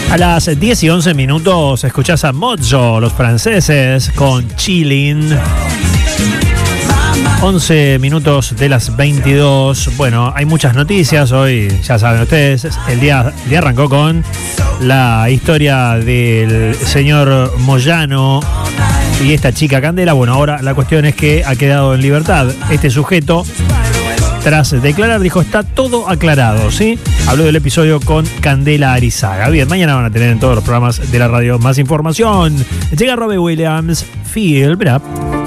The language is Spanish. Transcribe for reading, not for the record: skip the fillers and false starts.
A las 10 y 11 minutos escuchás a Mojo, los franceses, con Chillin'. 11 minutos de las 22. Bueno, hay muchas noticias hoy, ya saben ustedes. El día arrancó con la historia del señor Moyano y esta chica Candela. Bueno, ahora la cuestión es que ha quedado en libertad este sujeto. Tras declarar, dijo, está todo aclarado, ¿sí? Habló del episodio con Candela Arizaga. Bien, mañana van a tener en todos los programas de la radio más información. Llega Robbie Williams, Feel, mirá.